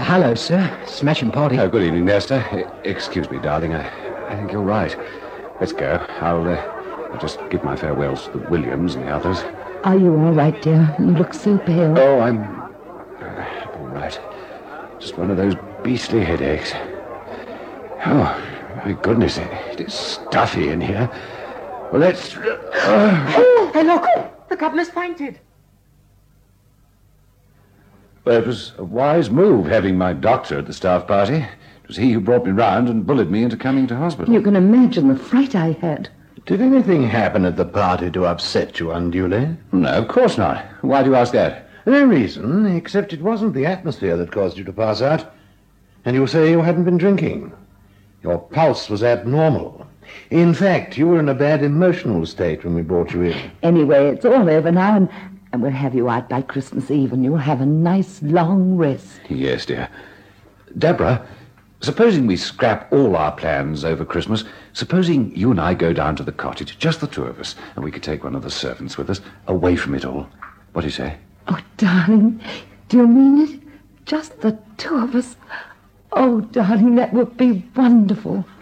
hello, sir. Smashing party. Oh, good evening, Nesta. Excuse me, darling. I think you're right. Let's go. I'll just give my farewells to the Williams and the others. Are you all right, dear? You look so pale. Oh, I'm all right. Just one of those beastly headaches. Oh, my goodness, it is stuffy in here. Well, let's... Hey, look! The governor's fainted. Well, it was a wise move having my doctor at the staff party. It was he who brought me round and bullied me into coming to hospital. You can imagine the fright I had. Did anything happen at the party to upset you unduly? No, of course not. Why do you ask that? No reason, except it wasn't the atmosphere that caused you to pass out. And you say you hadn't been drinking. Your pulse was abnormal. In fact, you were in a bad emotional state when we brought you in. Anyway, it's all over now, and we'll have you out by Christmas Eve, and you'll have a nice long rest. Yes, dear. Deborah, supposing we scrap all our plans over Christmas, supposing you and I go down to the cottage, just the two of us, and we could take one of the servants with us, away from it all. What do you say? Oh, darling, do you mean it? Just the two of us? Oh, darling, that would be wonderful.